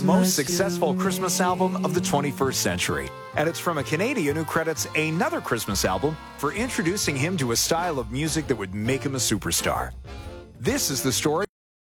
most successful Christmas album of the 21st century. And it's from a Canadian who credits another Christmas album for introducing him to a style of music that would make him a superstar. This is the story